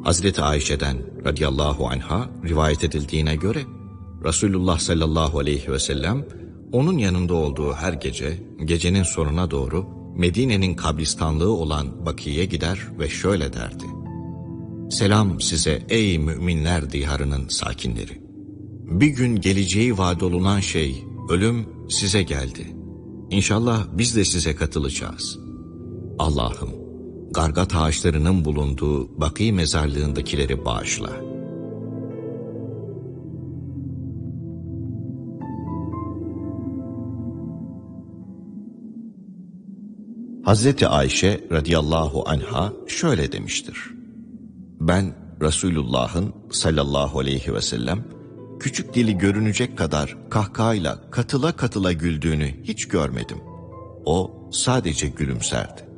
Hazreti Ayşe'den radıyallahu anha rivayet edildiğine göre Resulullah sallallahu aleyhi ve sellem onun yanında olduğu her gece, gecenin sonuna doğru Medine'nin kabristanlığı olan Baki'ye gider ve şöyle derdi: "Selam size ey müminler diyarının sakinleri. Bir gün geleceği vaad olunan şey, ölüm size geldi. İnşallah biz de size katılacağız. Allah'ım, gargat ağaçlarının bulunduğu Baki mezarlığındakileri bağışla." Hazreti Ayşe radıyallahu anha şöyle demiştir: "Ben Resulullah'ın sallallahu aleyhi ve sellem küçük dili görünecek kadar kahkahayla katıla katıla güldüğünü hiç görmedim. O sadece gülümserdi.